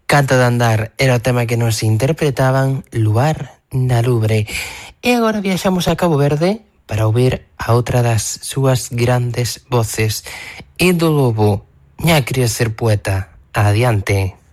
Canto de andar era o tema que nos interpretaban Luar na Lubre. E agora viaxamos a Cabo Verde para ouvir a outra das súas grandes voces, Edo Lobo. Ña quería ser poeta. Adiante.